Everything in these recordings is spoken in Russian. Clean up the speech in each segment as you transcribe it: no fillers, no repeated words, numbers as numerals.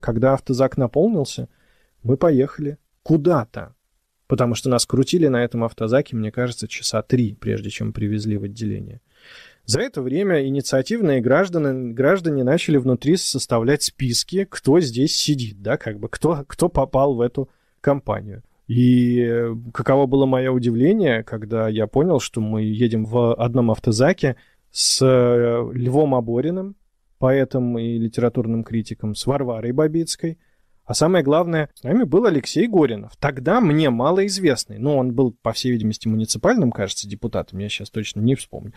Когда автозак наполнился, мы поехали куда-то. Потому что нас крутили на этом автозаке, мне кажется, часа 3, прежде чем привезли в отделение. За это время инициативные граждане начали внутри составлять списки, кто здесь сидит, да, как бы кто попал в эту компанию. И каково было мое удивление, когда я понял, что мы едем в одном автозаке с Львом Абориным, поэтом и литературным критиком, с Варварой Бабицкой. А самое главное, с нами был Алексей Горинов. Тогда мне малоизвестный. Но он был, по всей видимости, муниципальным, кажется, депутатом. Я сейчас точно не вспомню.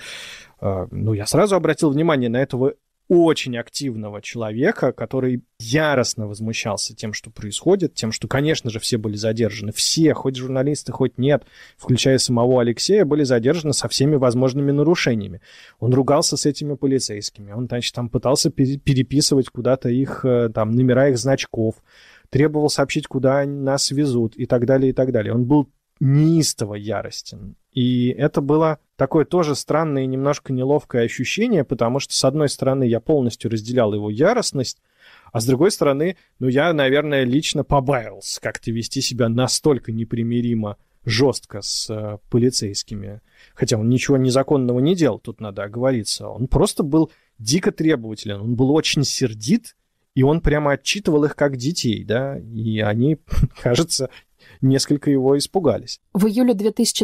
Я сразу обратил внимание на этого очень активного человека, который яростно возмущался тем, что происходит, тем, что, конечно же, все были задержаны. Все, хоть журналисты, хоть нет, включая самого Алексея, были задержаны со всеми возможными нарушениями. Он ругался с этими полицейскими. Он, значит, там пытался переписывать куда-то их, там, номера их значков, требовал сообщить, куда нас везут и так далее, и так далее. Он был неистово яростен. И это было такое тоже странное и немножко неловкое ощущение, потому что, с одной стороны, я полностью разделял его яростность, а с другой стороны, я, наверное, лично побаивался как-то вести себя настолько непримиримо жестко с полицейскими. Хотя он ничего незаконного не делал, тут надо оговориться. Он просто был дико требователен, он был очень сердит, и он прямо отчитывал их как детей, да, и они, кажется, несколько его испугались. В июле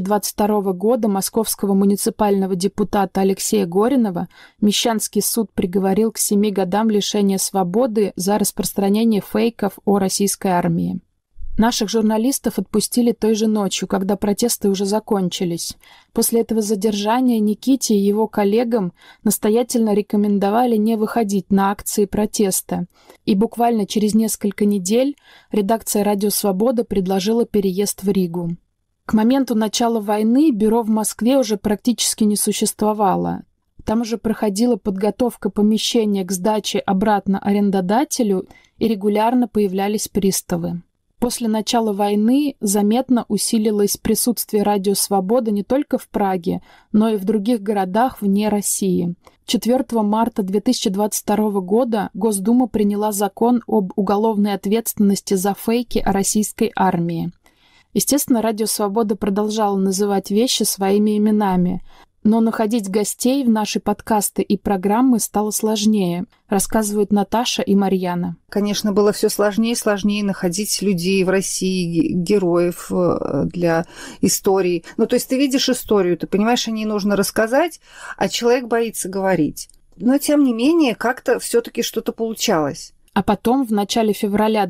2022 года московского муниципального депутата Алексея Горинова Мещанский суд приговорил к 7 годам лишения свободы за распространение фейков о российской армии. Наших журналистов отпустили той же ночью, когда протесты уже закончились. После этого задержания Никите и его коллегам настоятельно рекомендовали не выходить на акции протеста. И буквально через несколько недель редакция «Радио Свобода» предложила переезд в Ригу. К моменту начала войны бюро в Москве уже практически не существовало. Там уже проходила подготовка помещения к сдаче обратно арендодателю, и регулярно появлялись приставы. После начала войны заметно усилилось присутствие «Радио Свобода» не только в Праге, но и в других городах вне России. 4 марта 2022 года Госдума приняла закон об уголовной ответственности за фейки о российской армии. Естественно, «Радио Свобода» продолжало называть вещи своими именами, но находить гостей в наши подкасты и программы стало сложнее, рассказывают Наташа и Марьяна. Конечно, было все сложнее и сложнее находить людей в России, героев для истории. То есть ты видишь историю, ты понимаешь, о ней нужно рассказать, а человек боится говорить. Но, тем не менее, как-то все-таки что-то получалось. А потом, в начале февраля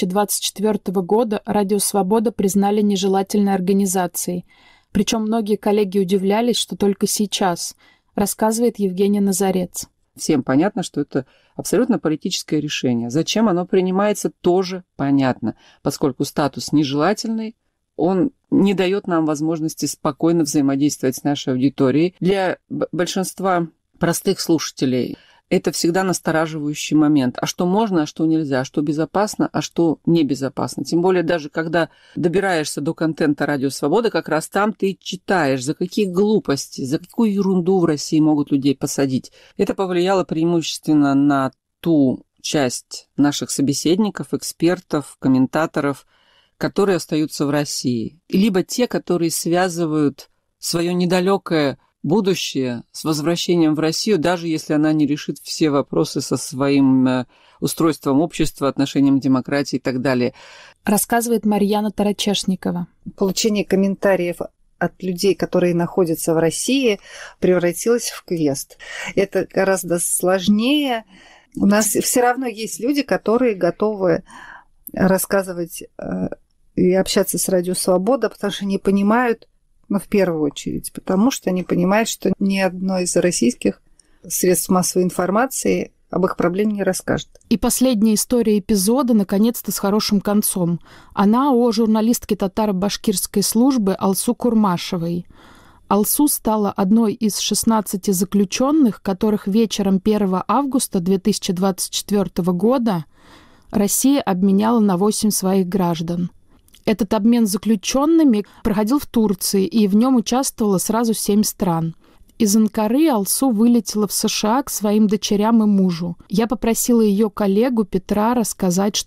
2024 года, «Радио Свобода» признали нежелательной организацией. Причем многие коллеги удивлялись, что только сейчас, рассказывает Евгений Назарец. Всем понятно, что это абсолютно политическое решение. Зачем оно принимается, тоже понятно, поскольку статус нежелательный, он не дает нам возможности спокойно взаимодействовать с нашей аудиторией. Для большинства простых слушателей это всегда настораживающий момент. А что можно, а что нельзя, что безопасно, а что небезопасно. Тем более даже когда добираешься до контента «Радио Свобода», как раз там ты читаешь, за какие глупости, за какую ерунду в России могут людей посадить. Это повлияло преимущественно на ту часть наших собеседников, экспертов, комментаторов, которые остаются в России. Либо те, которые связывают свое недалекое будущее с возвращением в Россию, даже если она не решит все вопросы со своим устройством общества, отношением к демократии и так далее. Рассказывает Марьяна Тарачешникова. Получение комментариев от людей, которые находятся в России, превратилось в квест. Это гораздо сложнее. У нас все равно есть люди, которые готовы рассказывать и общаться с «Радио Свобода», потому что они понимают, в первую очередь, потому что они понимают, что ни одно из российских средств массовой информации об их проблеме не расскажет. И последняя история эпизода, наконец-то, с хорошим концом. Она о журналистке татаро-башкирской службы Алсу Курмашевой. Алсу стала одной из 16 заключенных, которых вечером 1 августа 2024 года Россия обменяла на 8 своих граждан. Этот обмен заключенными проходил в Турции, и в нем участвовало сразу 7 стран. Из Анкары Алсу вылетела в США к своим дочерям и мужу. Я попросила ее коллегу Петра рассказать,